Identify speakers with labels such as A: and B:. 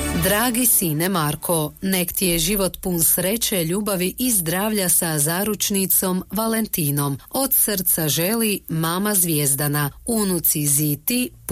A: Dragi sine Marko, nek ti je život pun sreće, ljubavi i zdravlja sa zaručnicom Valentinom. Od srca želi mama Zvijezdana, unuci Ziti,